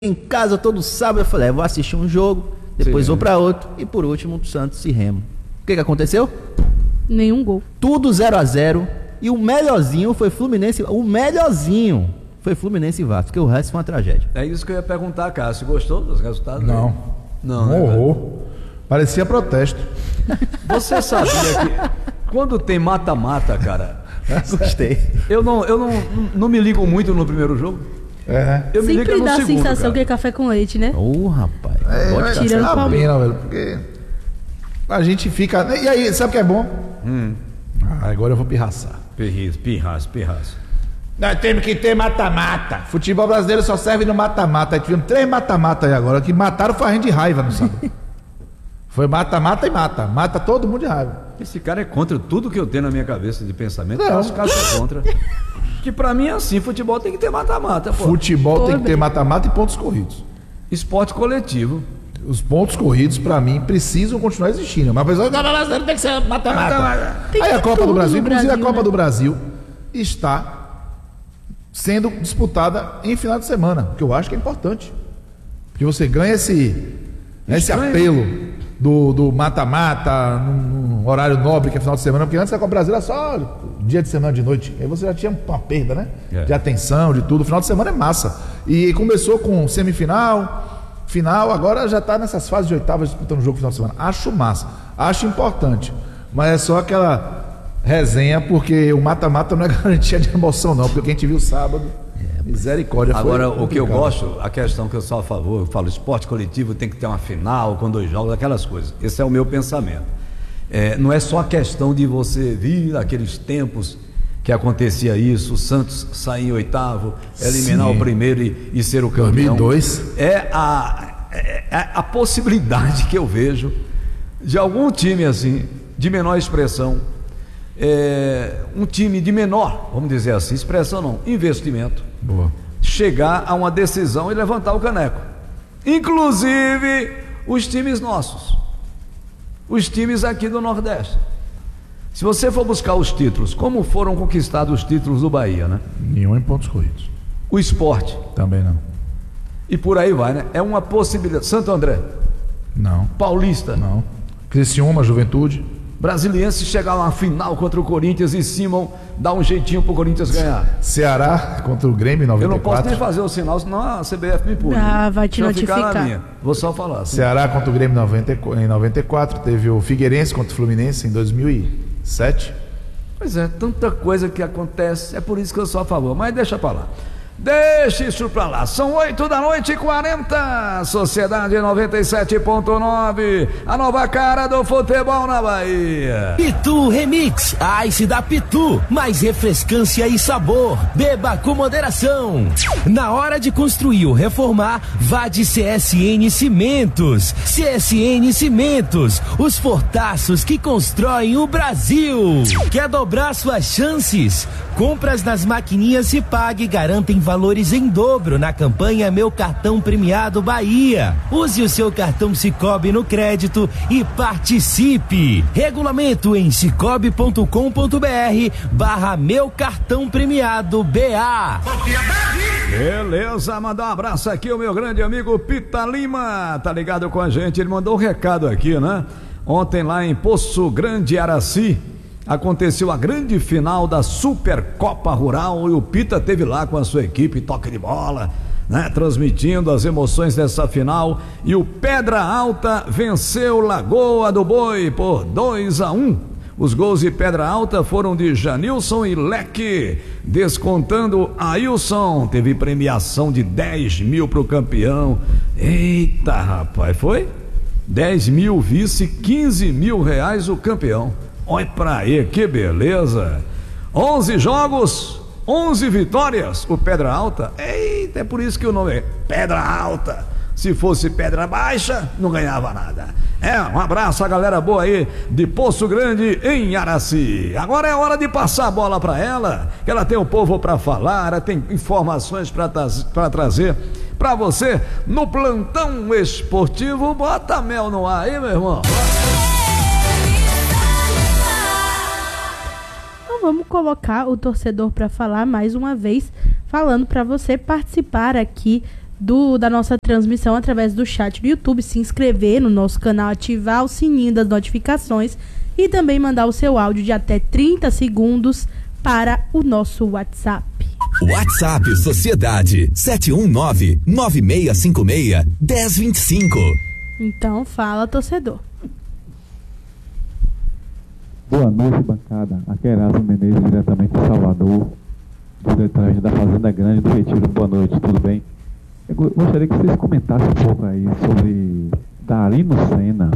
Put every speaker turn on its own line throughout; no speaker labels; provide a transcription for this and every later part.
em casa todo sábado. Eu falei, vou assistir um jogo, depois vou pra outro e por último Santos e Remo. O que aconteceu?
Nenhum gol.
Tudo 0-0 e o melhorzinho foi Fluminense. O melhorzinho foi Fluminense e Vasco, porque o resto foi uma tragédia.
É isso que eu ia perguntar, Cássio. Gostou dos resultados?
Não.
Não,
Um horror. Parecia protesto.
Você sabia que quando tem mata-mata, cara,
Gostei.
eu não me ligo muito no primeiro jogo. Eu me ligo
Sempre
no
dá a
segundo,
sensação
cara.
que é café com leite, né?
Rapaz.
Tirando
a
o Palmeiras.
pena, velho, porque a gente fica... E aí, sabe o que é bom? Agora eu vou pirraçar.
Pirraço.
Nós temos que ter mata-mata. Futebol brasileiro só serve no mata-mata. Aí tivemos 3 mata-mata aí agora, que mataram foi a gente de raiva, não sabe? Foi mata-mata e mata. Mata todo mundo de raiva.
Esse cara é contra tudo que eu tenho na minha cabeça de pensamento.
Não.
Os caras são contra. Que pra mim é assim, futebol tem que ter mata-mata, pô.
Futebol tem que ter
bem.
mata-mata e pontos corridos.
Esporte coletivo.
Os pontos corridos, pra mim, precisam continuar existindo. Mas a pessoa brasileiro tem que ser mata-mata.
Tem
Aí a
de
Copa
tudo
do Brasil,
no
inclusive a Copa
né?
do Brasil, está sendo disputada em final de semana, que eu acho que é importante. Porque você ganha esse apelo do mata-mata num horário nobre que é final de semana, porque antes a Copa do Brasil era só dia de semana de noite. Aí você já tinha uma perda, né? De atenção, de tudo. Final de semana é massa. E começou com semifinal, final, agora já está nessas fases de oitavas disputando o jogo final de semana. Acho massa, acho importante. Mas é só aquela resenha, porque o mata-mata não é garantia de emoção, não. Porque o que a gente viu sábado, misericórdia.
Agora,
foi
o que eu
complicado.
gosto, a questão que eu sou a favor, eu falo, esporte coletivo tem que ter uma final com 2 jogos, aquelas coisas. Esse é o meu pensamento. Não é só a questão de você vir aqueles tempos que acontecia isso, o Santos sair em oitavo, eliminar
Sim.
o primeiro e ser o campeão.
2002.
É a possibilidade que eu vejo de algum time assim, de menor expressão, um time de menor, vamos dizer assim, expressão não, investimento,
Boa.
chegar a uma decisão e levantar o caneco. Inclusive os times nossos, os times aqui do Nordeste. Se você for buscar os títulos, como foram conquistados os títulos do Bahia, né?
Nenhum em pontos corridos.
O Sport,
Também não.
e por aí vai, né? É uma possibilidade. Santo André,
Não.
Paulista,
Não. Criciúma, Juventude.
Brasiliense chegar lá na final contra o Corinthians e Simon dá um jeitinho pro Corinthians ganhar.
Ceará contra o Grêmio em
Eu não posso
94.
nem fazer o sinal, senão a CBF me pune.
Vai te
Deixa eu ficar na
notificar.
minha. Vou só falar. Assim.
Ceará contra o Grêmio em 94. Teve o Figueirense contra o Fluminense em 2007.
Pois é, tanta coisa que acontece, é por isso que eu sou a favor, mas deixa pra lá. Deixa isso pra lá, são 8h40, Sociedade 97.9, a nova cara do futebol na Bahia.
Pitu Remix, Ice da Pitu, mais refrescância e sabor. Beba com moderação. Na hora de construir ou reformar, vá de CSN Cimentos. CSN Cimentos, os fortaços que constroem o Brasil. Quer dobrar suas chances? Compras nas maquininhas e pague garantem valores em dobro na campanha Meu Cartão Premiado Bahia. Use o seu cartão Sicoob no crédito e participe. Regulamento em cicobi.com.br/Meu Cartão Premiado BA.
Beleza, mandar um abraço aqui ao meu grande amigo Pita Lima, tá ligado com a gente, ele mandou um recado aqui, né? Ontem lá em Poço Grande, Araci, aconteceu a grande final da Supercopa Rural e o Pita teve lá com a sua equipe, toque de bola, né? Transmitindo as emoções dessa final, e o Pedra Alta venceu Lagoa do Boi por 2-1. Os gols de Pedra Alta foram de Janilson e Leque, descontando Ailson. Teve premiação de 10 mil pro campeão. Eita, rapaz, foi? 10 mil vice, 15 mil reais o campeão. Olha pra aí, que beleza. 11 jogos, 11 vitórias, o Pedra Alta. Eita, é por isso que o nome é Pedra Alta. Se fosse Pedra Baixa, não ganhava nada. Um abraço à galera boa aí de Poço Grande, em Araci. Agora é hora de passar a bola pra ela, que ela tem o povo pra falar, ela tem informações pra trazer pra você no plantão esportivo. Bota mel no ar aí, meu irmão.
Vamos colocar o torcedor para falar mais uma vez, falando para você participar aqui da nossa transmissão através do chat do YouTube, se inscrever no nosso canal, ativar o sininho das notificações e também mandar o seu áudio de até 30 segundos para o nosso WhatsApp.
WhatsApp Sociedade 719-9656-1025.
Então fala, torcedor.
Boa noite, bancada. Aqui é Erasmo Menezes, diretamente de Salvador, diretamente da Fazenda Grande do Retiro. Boa noite, tudo bem? Eu gostaria que vocês comentassem um pouco aí sobre Darino Senna.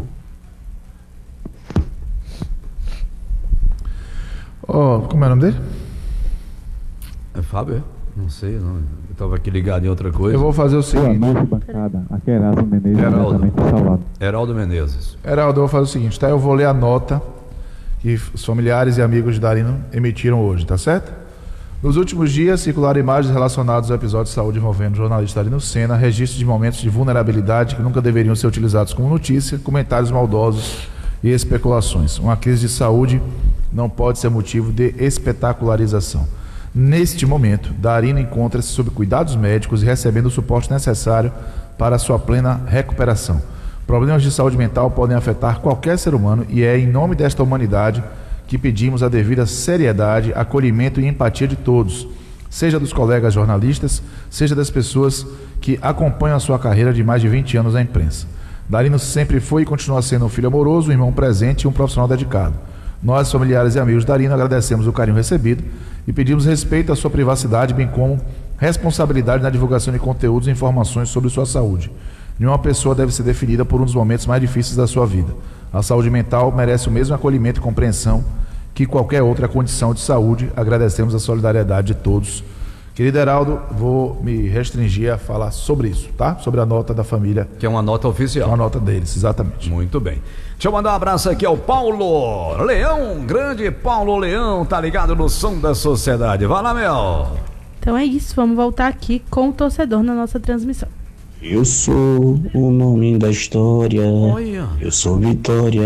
Como é o nome dele?
É Fábio? Não sei, não. Eu tava aqui ligado em outra coisa.
Eu vou fazer o seguinte.
Boa noite, bancada. Aqui é Erasmo Menezes,
Heraldo.
diretamente de Salvador.
Heraldo Menezes.
Heraldo, eu vou fazer o seguinte, tá? Eu vou ler a nota que os familiares e amigos de Darino emitiram hoje, tá certo? Nos últimos dias, circularam imagens relacionadas ao episódio de saúde envolvendo o jornalista Darino Senna, registros de momentos de vulnerabilidade que nunca deveriam ser utilizados como notícia, comentários maldosos e especulações. Uma crise de saúde não pode ser motivo de espetacularização. Neste momento, Darino encontra-se sob cuidados médicos e recebendo o suporte necessário para a sua plena recuperação. Problemas de saúde mental podem afetar qualquer ser humano e é em nome desta humanidade que pedimos a devida seriedade, acolhimento e empatia de todos, seja dos colegas jornalistas, seja das pessoas que acompanham a sua carreira de mais de 20 anos na imprensa. Darino sempre foi e continua sendo um filho amoroso, um irmão presente e um profissional dedicado. Nós, familiares e amigos de Darino, agradecemos o carinho recebido e pedimos respeito à sua privacidade, bem como responsabilidade na divulgação de conteúdos e informações sobre sua saúde. Nenhuma pessoa deve ser definida por um dos momentos mais difíceis da sua vida. A saúde mental merece o mesmo acolhimento e compreensão que qualquer outra condição de saúde. Agradecemos a solidariedade de todos. Querido Heraldo, vou me restringir a falar sobre isso, tá? Sobre a nota da família.
Que é uma nota oficial.
Uma nota deles, exatamente.
Muito bem. Deixa eu mandar um abraço aqui ao Paulo Leão, grande Paulo Leão, tá ligado no som da sociedade. Vai lá, meu.
Então é isso, vamos voltar aqui com o torcedor na nossa transmissão.
Eu sou o nome da história.
Olha.
Eu sou Vitória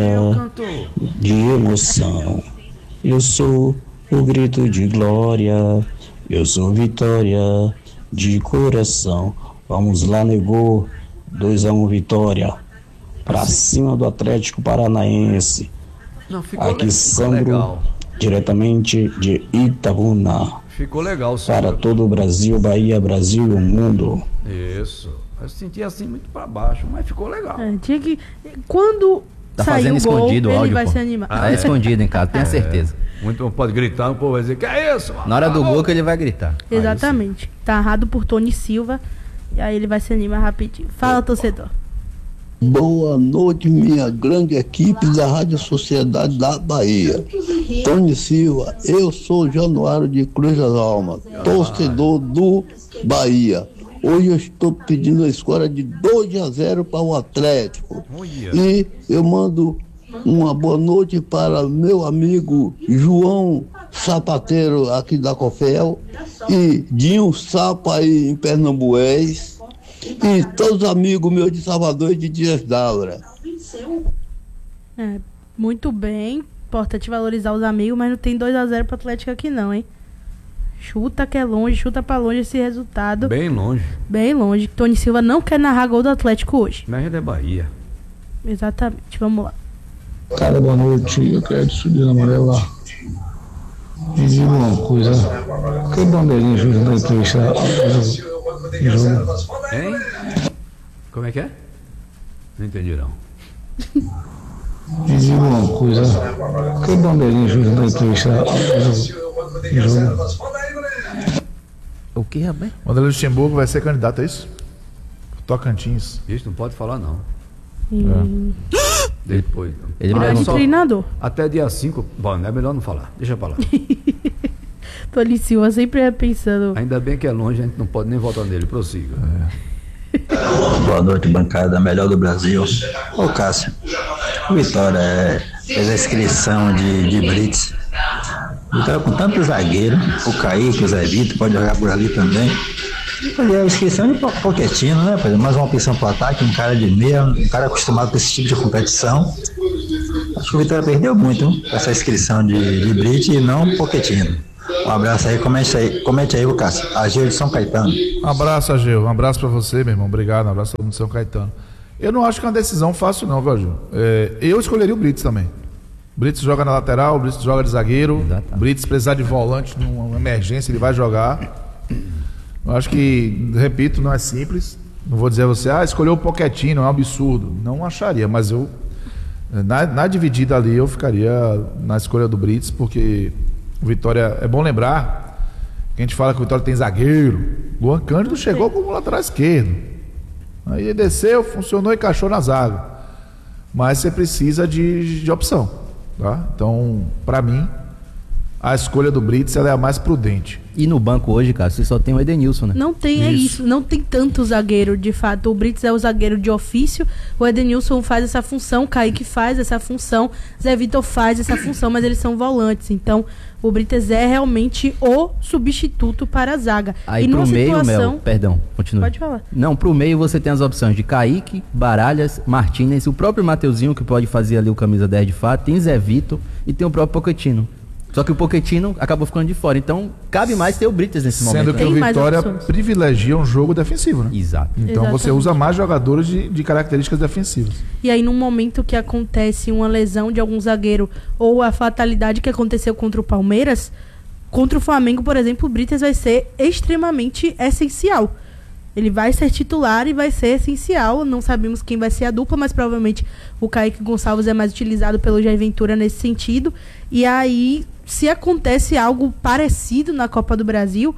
de emoção. Eu sou o grito de glória. Eu sou Vitória de coração. Vamos lá, negou. 2-1 Vitória. Pra cima do Atlético Paranaense.
Não, ficou
Aqui Sandro,
legal.
diretamente de Itabuna.
Ficou legal,
Para
senhor.
todo o Brasil, Bahia, Brasil e o mundo.
Isso. Eu senti assim muito pra baixo, mas ficou legal.
Tinha que... Quando
Tá
sair
fazendo
o gol,
escondido o
ele
áudio,
vai
pô.
se animar.
Tá escondido em casa, tenho certeza.
Muito bom, pode gritar, o povo vai dizer, que é isso?
Na hora do gol que ele vai gritar.
Exatamente. Tá narrado por Tony Silva. E aí ele vai se animar rapidinho. Fala, torcedor.
Boa noite, minha grande equipe da Rádio Sociedade da Bahia. Tony Silva, eu sou Januário de Cruz das Almas, torcedor do Bahia. Hoje eu estou pedindo a escola de 2-0 para o Atlético. E eu mando uma boa noite para meu amigo João Sapateiro aqui da Cofel e Dinho Sapa aí em Pernambués e todos os amigos meus de Salvador e de Dias d'Ávora.
Muito bem. Importante valorizar os amigos, mas não tem 2-0 para o Atlético aqui não, hein? Chuta que é longe, chuta pra longe esse resultado.
Bem longe.
Bem longe. Tony Silva não quer narrar gol do Atlético hoje.
Mas é Bahia.
Exatamente, vamos lá.
Cara, boa noite, eu quero subir na amarela. Me diga uma coisa, que bandeirinha ajuda na entrevista?
Hein? Como é que é? Não entendi não.
Me diga uma coisa, que bandeirinha ajuda na entrevista?
O que, rapaz?
Wanderlei Luxemburgo vai ser candidato, é isso? Tocantins.
Isso não pode falar não.
É.
Depois.
Ele
Melhor de
só...
treinador.
Até dia 5. Bom, é melhor não falar. Deixa pra lá.
Tony Silva sempre pensando.
Ainda bem que é longe, a gente não pode nem votar nele. Prossiga.
Boa noite, bancada melhor do Brasil. Ô Cássio, o Vitória fez a inscrição de Blitz. Vitória com tanto zagueiro, o Kaique, o Zé Vitor, pode jogar por ali também. Fazer a inscrição de Pochettino, né? Fazer mais uma opção para o ataque, um cara de meia, um cara acostumado com esse tipo de competição. Acho que o Vitória perdeu muito, hein? Essa inscrição de Blitz e não Pochettino. Um abraço aí, comente aí, Cássio. Ageu de São Caetano.
Um abraço, Ageu. Um abraço pra você, meu irmão. Obrigado. Um abraço a todo mundo de São Caetano. Eu não acho que é uma decisão fácil, não, viu, Ageu? Eu escolheria o Brits também. O Brits joga na lateral, o Brits joga de zagueiro. Exatamente. O Brits, precisar de volante numa emergência, ele vai jogar. Eu acho que, repito, não é simples. Não vou dizer a você, escolheu o Pochettino, é um absurdo. Não acharia, mas eu, na dividida ali, eu ficaria na escolha do Brits, porque o Vitória, é bom lembrar que a gente fala que o Vitória tem zagueiro. Luan Cândido chegou como lateral esquerdo. Aí ele desceu, funcionou e encaixou na zaga. Mas você precisa de opção, tá? Então, pra mim, a escolha do Brits ela é a mais prudente.
E no banco hoje, cara, você só tem o Edenilson, né?
Não tem, é isso. Não tem tanto zagueiro, de fato. O Brits é o zagueiro de ofício, o Edenilson faz essa função, o Kaique faz essa função, Zé Vitor faz essa função, mas eles são volantes. Então, o Brits é realmente o substituto para a zaga.
Aí
e
pro
numa
meio,
situação...
perdão, continue.
Pode falar.
Não, pro meio você tem as opções de Kaique, Baralhas, Martínez, o próprio Mateuzinho, que pode fazer ali o camisa 10 de fato, tem Zé Vitor e tem o próprio Pochettino. Só que o Pochettino acabou ficando de fora. Então, cabe mais ter o Brits nesse momento.
Sendo que o Vitória privilegia um jogo defensivo, né?
Exato.
Então
Exatamente.
Você usa mais jogadores de características defensivas.
E aí, num momento que acontece uma lesão de algum zagueiro ou a fatalidade que aconteceu contra o Palmeiras, contra o Flamengo, por exemplo, o Brits vai ser extremamente essencial. Ele vai ser titular e vai ser essencial. Não sabemos quem vai ser a dupla, mas provavelmente o Kaique Gonçalves é mais utilizado pelo Jair Ventura nesse sentido. E aí, se acontece algo parecido na Copa do Brasil,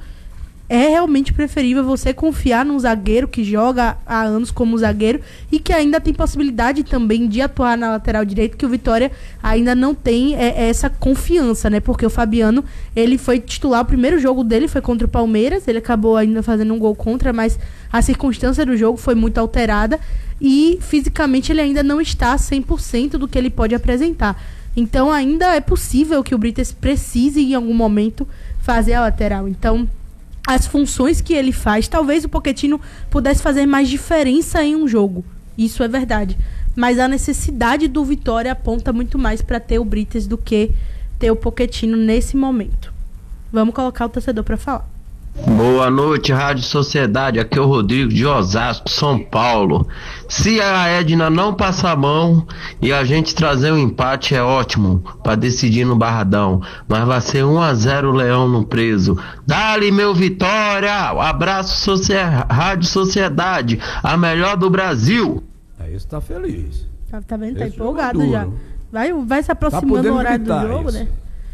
é realmente preferível você confiar num zagueiro que joga há anos como zagueiro e que ainda tem possibilidade também de atuar na lateral direita, que o Vitória ainda não tem essa confiança, né? Porque o Fabiano, ele foi titular, o primeiro jogo dele foi contra o Palmeiras, ele acabou ainda fazendo um gol contra, mas a circunstância do jogo foi muito alterada e fisicamente ele ainda não está 100% do que ele pode apresentar. Então ainda é possível que o Brits precise em algum momento fazer a lateral. Então, as funções que ele faz, talvez o Pochettino pudesse fazer mais diferença em um jogo. Isso é verdade. Mas a necessidade do Vitória aponta muito mais para ter o Brits do que ter o Pochettino nesse momento. Vamos colocar o torcedor para falar.
Boa noite, Rádio Sociedade. Aqui é o Rodrigo de Osasco, São Paulo. Se a Edna não passar a mão e a gente trazer um empate, é ótimo para decidir no Barradão. Mas vai ser 1-0 o Leão no Preso. Dá-lhe, meu Vitória! Abraço, Rádio Sociedade, a melhor do Brasil.
Aí você tá feliz.
Tá vendo? Tá
Esse
empolgado
jogo é
já.
duro.
Vai se aproximando do horário do jogo,
isso,
né?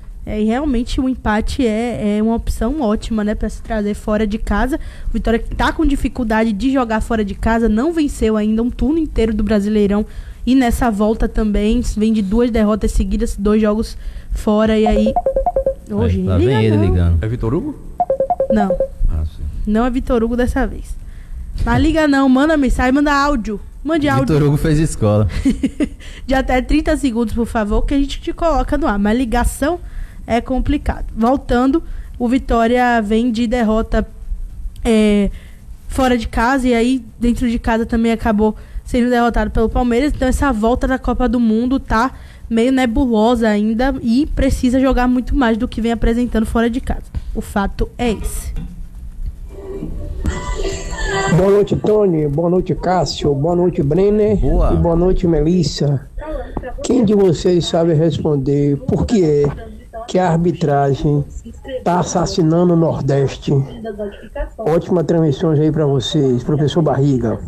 E realmente o empate é uma opção ótima, né, para se trazer fora de casa. O Vitória que tá com dificuldade de jogar fora de casa, não venceu ainda um turno inteiro do Brasileirão. E nessa volta também, vem de 2 derrotas seguidas, 2 jogos fora. E aí... Hoje
lá vem ele ligando.
É Vitor Hugo?
Não.
Sim.
Não é Vitor Hugo dessa vez. Mas liga não, manda mensagem, manda áudio. Mande áudio.
Vitor Hugo fez escola.
De até 30 segundos, por favor, que a gente te coloca no ar. Mas ligação... é complicado. Voltando, o Vitória vem de derrota fora de casa e aí dentro de casa também acabou sendo derrotado pelo Palmeiras. Então essa volta da Copa do Mundo tá meio nebulosa ainda e precisa jogar muito mais do que vem apresentando fora de casa. O fato é esse.
Boa noite, Tony. Boa noite, Cássio. Boa noite, Brenner.
Boa.
E boa noite, Melissa. Quem de vocês sabe responder por que é que a arbitragem está assassinando o Nordeste? Ótima transmissão aí para vocês, professor Barriga.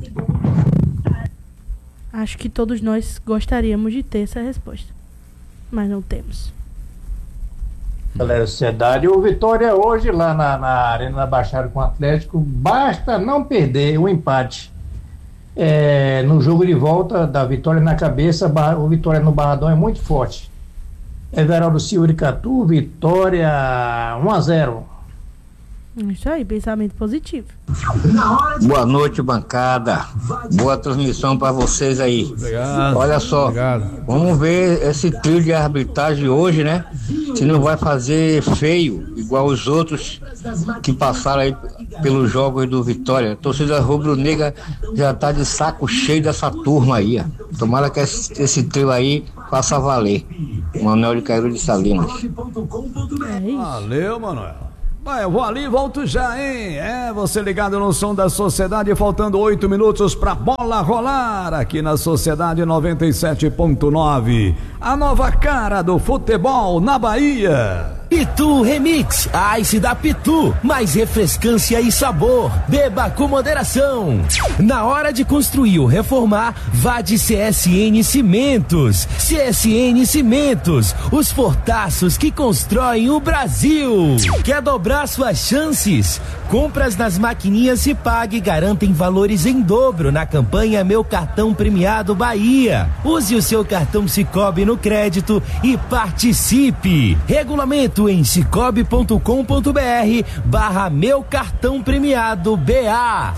Acho que todos nós gostaríamos de ter essa resposta, mas não temos.
Galera, sociedade, o Vitória hoje lá na Arena da Baixada com o Atlético, basta não perder o empate. No jogo de volta da Vitória na cabeça, o Vitória no Barradão é muito forte. Everaldo Ciuricatu, Vitória 1-0.
Isso aí, pensamento positivo.
Boa noite, bancada. Boa transmissão para vocês aí.
Obrigado.
Olha só,
Obrigado.
Vamos ver esse trio de arbitragem hoje, né? Se não vai fazer feio, igual os outros que passaram aí pelos jogos do Vitória. A torcida rubro-negra já tá de saco cheio dessa turma aí, ó. Tomara que esse trio aí faça valer. Manuel de Cairo de Salinas.
Valeu, Manuel. Vai, eu vou ali e volto já, hein? Você ligado no som da Sociedade, faltando 8 minutos pra bola rolar aqui na Sociedade 97.9. A nova cara do futebol na Bahia.
Pitu Remix, Ice da Pitu, mais refrescância e sabor. Beba com moderação. Na hora de construir ou reformar, vá de CSN Cimentos. CSN Cimentos, os fortaços que constroem o Brasil. Quer dobrar suas chances? Compras nas maquininhas e pague garantem valores em dobro na campanha Meu Cartão Premiado Bahia. Use o seu cartão Sicoob no crédito e participe. Regulamento em cicobi.com.br/Meu Cartão Premiado BA.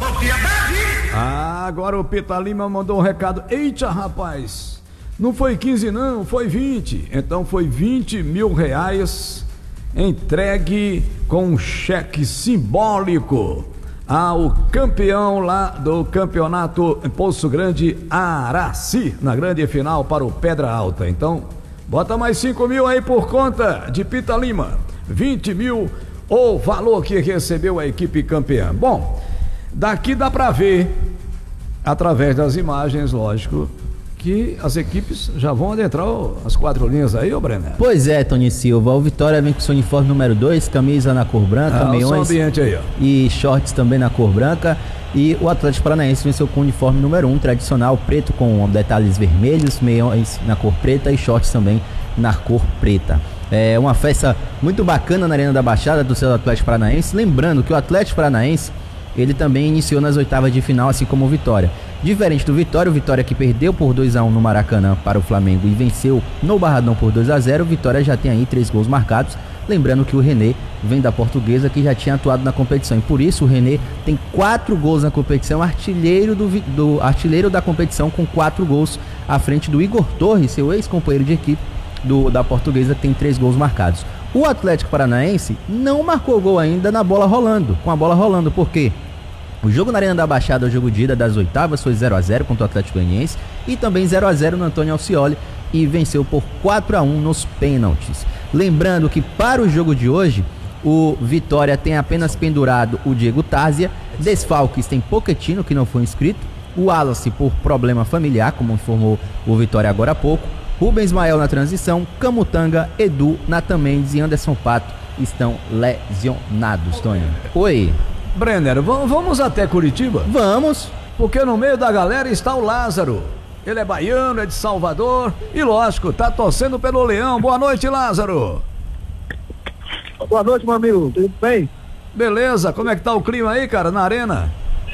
Agora o Pita Lima mandou um recado. Eita, rapaz, não foi 15 não, foi 20. Então foi 20 mil reais entregue com um cheque simbólico ao campeão lá do campeonato Poço Grande Araci, na grande final para o Pedra Alta. Então, bota mais 5 mil aí por conta de Pita Lima. 20 mil o valor que recebeu a equipe campeã. Bom, daqui dá para ver, através das imagens, lógico, que as equipes já vão adentrar as 4 linhas aí, ô Brenner.
Pois é, Tony Silva. O Vitória vem com seu uniforme número 2, camisa na cor branca, meiões
ambiente aí, ó.
E shorts também na cor branca. E o Atlético Paranaense venceu com o uniforme número 1, tradicional, preto com detalhes vermelhos, meiões na cor preta e shorts também na cor preta. É uma festa muito bacana na Arena da Baixada do seu Atlético Paranaense. Lembrando que o Atlético Paranaense, ele também iniciou nas oitavas de final, assim como o Vitória. Diferente do Vitória, o Vitória que perdeu por 2-1 no Maracanã para o Flamengo e venceu no Barradão por 2-0, o Vitória já tem aí 3 gols marcados. Lembrando que o René vem da Portuguesa, que já tinha atuado na competição, e por isso o René tem 4 gols na competição, artilheiro artilheiro da competição com 4 gols à frente do Igor Torres, seu ex-companheiro de equipe da Portuguesa, que tem 3 gols marcados. O Atlético Paranaense não marcou gol ainda com a bola rolando, por quê? O jogo na Arena da Baixada, o jogo de ida das oitavas, foi 0-0 contra o Atlético Goianiense e também 0-0 no Antônio Alcioli, e venceu por 4-1 nos pênaltis. Lembrando que para o jogo de hoje, o Vitória tem apenas pendurado o Diego Tárzia, desfalques tem Pochettino, que não foi inscrito, o Wallace por problema familiar, como informou o Vitória agora há pouco, Rubens Ismael na transição, Camutanga, Edu, Natan Mendes e Anderson Pato estão lesionados, Tony. Oi.
Brenner, vamos até Curitiba?
Vamos.
Porque no meio da galera está o Lázaro. Ele é baiano, é de Salvador e, lógico, tá torcendo pelo Leão. Boa noite, Lázaro.
Boa noite, meu amigo. Tudo bem?
Beleza. Como é que tá o clima aí, cara, na arena?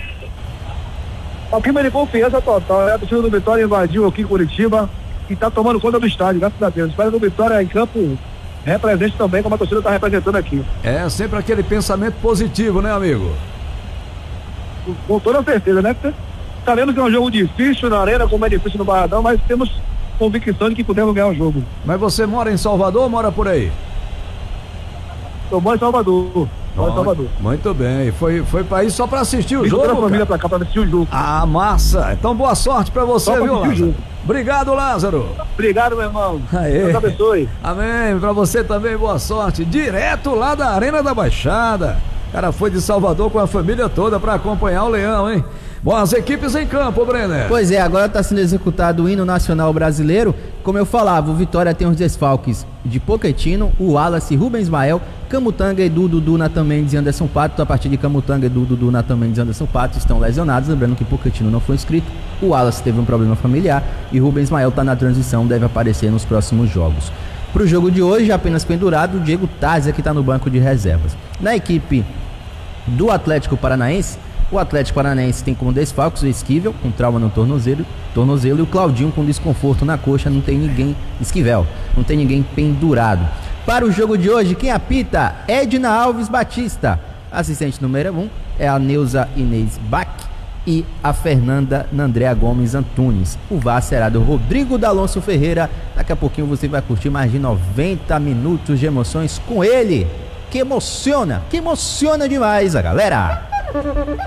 O clima de confiança total. A torcida do Vitória invadiu aqui em Curitiba e tá tomando conta do estádio, graças a Deus. Espero que o Vitória em campo represente também como a torcida tá representando aqui.
É sempre aquele pensamento positivo, né, amigo?
Com toda certeza, né? Sabemos que é um jogo difícil na arena, como é difícil no Barradão, mas temos convicção de que podemos ganhar o jogo.
Mas você mora em Salvador ou mora por aí?
Eu moro em Salvador.
Muito bem. Foi para ir só para assistir o
Vim
jogo?
Toda a família para cá para assistir o jogo.
Ah, massa. Então boa sorte para você, viu, Lázaro? Obrigado, Lázaro.
Obrigado, meu irmão.
Aê.
Deus abençoe.
Amém. Para você também, boa sorte. Direto lá da Arena da Baixada. O cara foi de Salvador com a família toda para acompanhar o Leão, hein? Bom, as equipes em campo, Brenner.
Pois é, agora está sendo executado o hino nacional brasileiro. Como eu falava, o Vitória tem os desfalques de Pochettino, o Wallace, Rubens Ismael, Camutanga, Edu, Dudu, Natan Mendes e Anderson Pato. A partir de Camutanga, Edu, Dudu, Natan Mendes e Anderson Pato estão lesionados. Lembrando que Pochettino não foi inscrito, o Wallace teve um problema familiar e Rubens Ismael está na transição, deve aparecer nos próximos jogos. Para o jogo de hoje, apenas pendurado o Diego Tárzia, que está no banco de reservas. Na equipe do Atlético Paranaense, o Atlético Paranaense tem como desfalques o Esquivel, com trauma no tornozelo, e o Claudinho com desconforto na coxa. Não tem ninguém, Esquivel, não tem ninguém pendurado. Para o jogo de hoje, quem apita? Edna Alves Batista. Assistente número 1 é a Neuza Inês Bach e a Fernanda Nandréa Gomes Antunes. O VAR será do Rodrigo D'Alonso Ferreira. Daqui a pouquinho você vai curtir mais de 90 minutos de emoções com ele. Que emociona demais a galera.